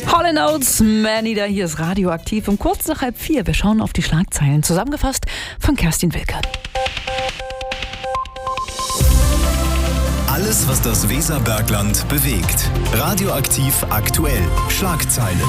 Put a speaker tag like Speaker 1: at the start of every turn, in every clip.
Speaker 1: Hall & Oates, Manida, hier ist Radioaktiv um kurz nach 3:30. Wir schauen auf die Schlagzeilen, zusammengefasst von Kerstin Wilke.
Speaker 2: Alles, was das Weserbergland bewegt. Radioaktiv aktuell. Schlagzeilen.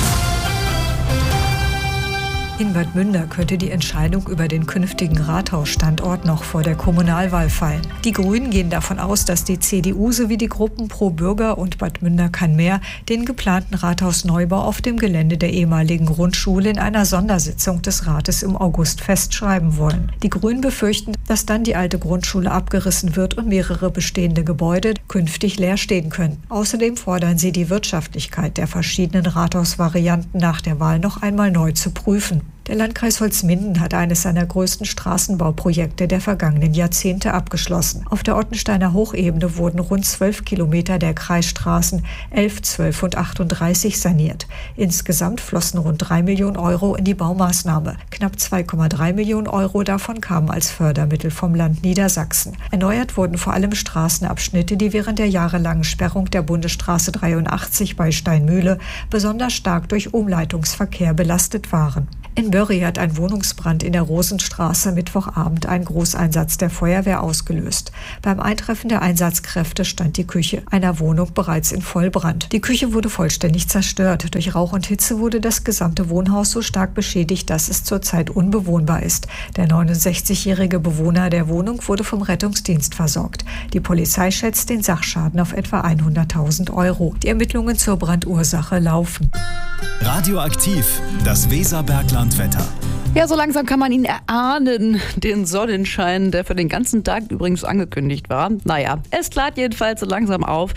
Speaker 3: In Bad Münder könnte die Entscheidung über den künftigen Rathausstandort noch vor der Kommunalwahl fallen. Die Grünen gehen davon aus, dass die CDU sowie die Gruppen Pro Bürger und Bad Münder kann mehr den geplanten Rathausneubau auf dem Gelände der ehemaligen Grundschule in einer Sondersitzung des Rates im August festschreiben wollen. Die Grünen befürchten, dass dann die alte Grundschule abgerissen wird und mehrere bestehende Gebäude künftig leer stehen können. Außerdem fordern sie, die Wirtschaftlichkeit der verschiedenen Rathausvarianten nach der Wahl noch einmal neu zu prüfen. Der Landkreis Holzminden hat eines seiner größten Straßenbauprojekte der vergangenen Jahrzehnte abgeschlossen. Auf der Ottensteiner Hochebene wurden rund 12 Kilometer der Kreisstraßen 11, 12 und 38 saniert. Insgesamt flossen rund 3 Millionen Euro in die Baumaßnahme. Knapp 2,3 Millionen Euro davon kamen als Fördermittel vom Land Niedersachsen. Erneuert wurden vor allem Straßenabschnitte, die während der jahrelangen Sperrung der Bundesstraße 83 bei Steinmühle besonders stark durch Umleitungsverkehr belastet waren. In Börri hat ein Wohnungsbrand in der Rosenstraße Mittwochabend einen Großeinsatz der Feuerwehr ausgelöst. Beim Eintreffen der Einsatzkräfte stand die Küche einer Wohnung bereits in Vollbrand. Die Küche wurde vollständig zerstört. Durch Rauch und Hitze wurde das gesamte Wohnhaus so stark beschädigt, dass es zurzeit unbewohnbar ist. Der 69-jährige Bewohner der Wohnung wurde vom Rettungsdienst versorgt. Die Polizei schätzt den Sachschaden auf etwa 100.000 Euro. Die Ermittlungen zur Brandursache laufen.
Speaker 2: Radioaktiv, das Weserbergland-Wetter.
Speaker 1: Ja, so langsam kann man ihn erahnen, den Sonnenschein, der für den ganzen Tag übrigens angekündigt war. Naja, es klart jedenfalls so langsam auf.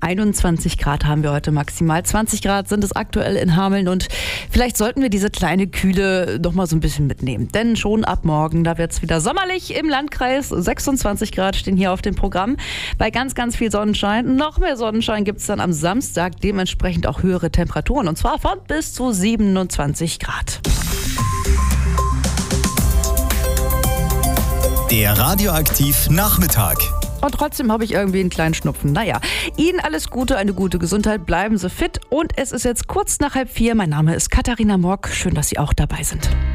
Speaker 1: 21 Grad haben wir heute maximal. 20 Grad sind es aktuell in Hameln und vielleicht sollten wir diese kleine Kühle doch mal so ein bisschen mitnehmen. Denn schon ab morgen, da wird es wieder sommerlich im Landkreis. 26 Grad stehen hier auf dem Programm. Bei ganz, ganz viel Sonnenschein. Noch mehr Sonnenschein gibt es dann am Samstag. Dementsprechend auch höhere Temperaturen und zwar von bis zu 27 Grad.
Speaker 2: Der Radioaktiv Nachmittag.
Speaker 1: Und trotzdem habe ich irgendwie einen kleinen Schnupfen. Naja, Ihnen alles Gute, eine gute Gesundheit, bleiben Sie fit. Und es ist jetzt kurz nach 3:30. Mein Name ist Katharina Morck. Schön, dass Sie auch dabei sind.